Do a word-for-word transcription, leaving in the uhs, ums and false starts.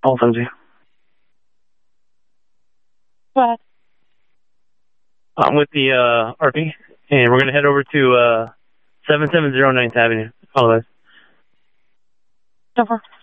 All Lindsay. What? I'm with the uh, R P, and we're going to head over to uh, seven seven zero ninth Avenue. All of us. Over.